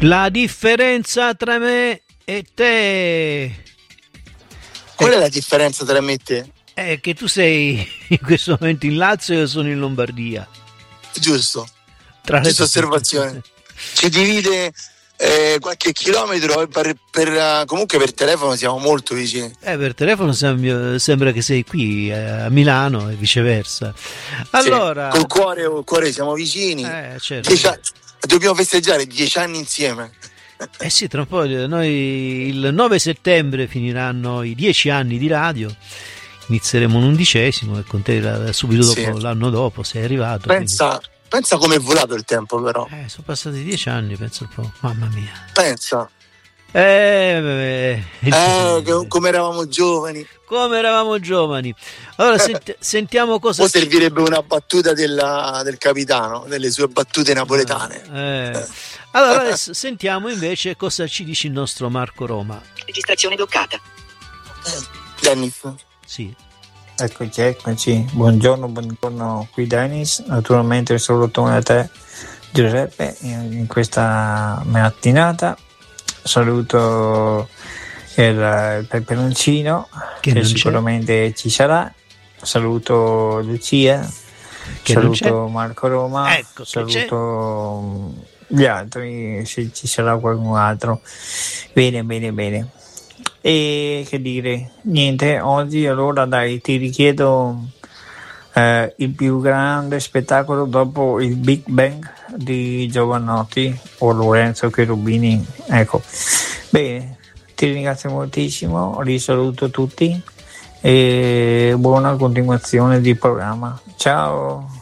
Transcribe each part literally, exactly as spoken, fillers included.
La differenza tra me e te. Qual è la differenza tra me e te? È che tu sei in questo momento in Lazio e io sono in Lombardia. Giusto. Tra Giusta osservazione. Ci divide eh, qualche chilometro per, per, comunque per telefono siamo molto vicini. Eh, per telefono sem- sembra che sei qui eh, a Milano e viceversa. Allora, sì, col cuore, col cuore siamo vicini. Eh, certo. Dieci, dobbiamo festeggiare dieci anni insieme. Eh sì, tra un po' noi il nove settembre finiranno i dieci anni di radio. Inizieremo un undicesimo e con te subito dopo, sì. L'anno dopo sei arrivato. Pensa, quindi... pensa come è volato il tempo, però. Eh, sono passati dieci anni, pensa un po'. Mamma mia. Pensa. Eh, eh, eh come eravamo giovani. Come eravamo giovani. Allora sent- sentiamo cosa. Poi servirebbe una battuta della, del capitano, delle sue battute napoletane. Eh. Allora adesso sentiamo invece cosa ci dice il nostro Marco Roma. Registrazione bloccata. Dennis. Sì. Eccoci, eccoci. Buongiorno, buongiorno qui Dennis. Naturalmente un salutone a te Giuseppe in questa mattinata. Saluto il, il peperoncino che, che sicuramente c'è. Ci sarà. Saluto Lucia. Che saluto Marco Roma. Ecco, saluto gli altri se ci sarà qualcun altro. Bene, bene, bene. E che dire, niente, oggi allora dai, ti richiedo eh, il più grande spettacolo dopo il Big Bang di Giovanotti o Lorenzo Cherubini, ecco. Bene, ti ringrazio moltissimo, li saluto tutti e buona continuazione di programma. Ciao.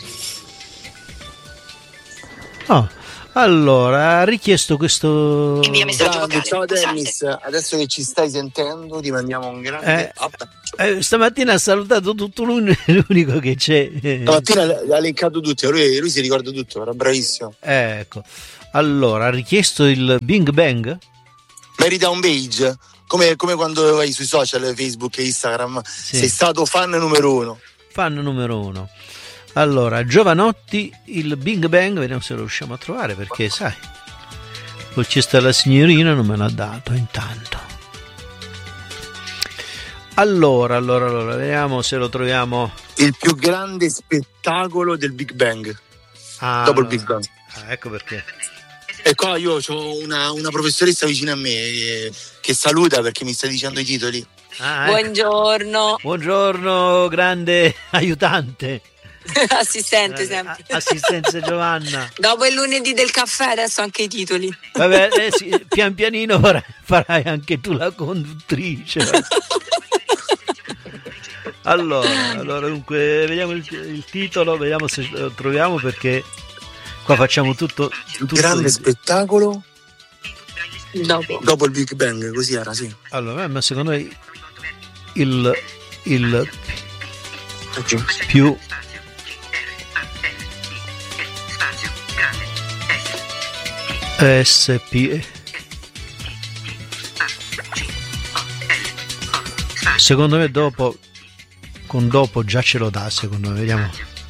Oh. Allora, ha richiesto questo. Grande, ciao Dennis, adesso che ci stai sentendo ti mandiamo un grande eh, eh, stamattina ha salutato tutto l'unico che c'è. Stamattina l'ha elencato tutto, lui, lui si ricorda tutto, era bravissimo. Eh, ecco, allora ha richiesto il Big Bang. Merita un page, come, come quando vai sui social, Facebook e Instagram, sì. Sei stato fan numero uno. Fan numero uno. Allora, Giovanotti, il Big Bang, vediamo se lo riusciamo a trovare, perché sai, poi c'è sta la signorina, non me l'ha dato intanto. Allora, allora, allora, vediamo se lo troviamo. Il più grande spettacolo del Big Bang, ah, dopo il Big Bang. Ah, ecco perché. E qua io ho una, una professoressa vicino a me che, che saluta perché mi sta dicendo i titoli. Ah, ecco. Buongiorno. Buongiorno, grande aiutante. Assistente sempre. Assistenza Giovanna. Dopo il lunedì del caffè adesso anche i titoli. Vabbè, eh sì, pian pianino farai, farai anche tu la conduttrice. allora, allora dunque vediamo il, il titolo, vediamo se lo troviamo, perché qua facciamo tutto, tutto grande il... spettacolo dopo. dopo il Big Bang, così era, sì. Allora, ma secondo me il il più S P secondo me dopo con dopo già ce lo dà, secondo me, vediamo,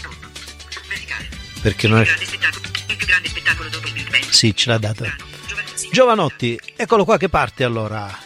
perché non è sì, ce l'ha data Giovanotti, eccolo qua che parte allora.